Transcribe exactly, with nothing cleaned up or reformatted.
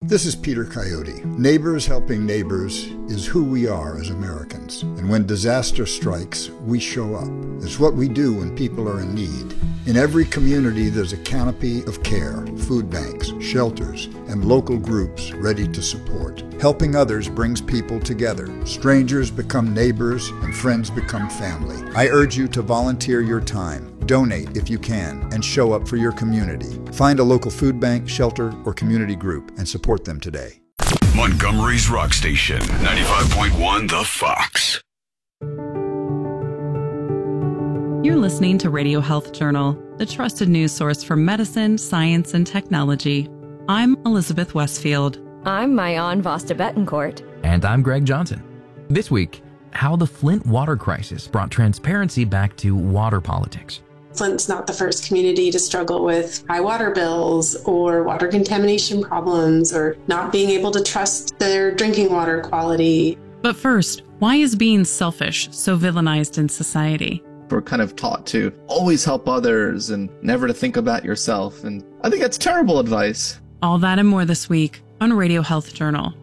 This is Peter Coyote. Neighbors helping neighbors is who we are as Americans. And when disaster strikes, we show up. It's what we do when people are in need. In every community, there's a canopy of care, food banks, shelters, and local groups ready to support. Helping others brings people together. Strangers become neighbors, and friends become family. I urge you to volunteer your time. Donate if you can, and show up for your community. Find a local food bank, shelter, or community group and support them today. Montgomery's Rock Station, ninety-five point one The Fox. You're listening to Radio Health Journal, the trusted news source for medicine, science, and technology. I'm Elizabeth Westfield. I'm Mayan Vasta Betancourt. And I'm Greg Johnson. This week, how the Flint water crisis brought transparency back to water politics. Flint's not the first community to struggle with high water bills or water contamination problems or not being able to trust their drinking water quality. But first, why is being selfish so villainized in society? We're kind of taught to always help others and never to think about yourself. And I think that's terrible advice. All that and more this week on Radio Health Journal.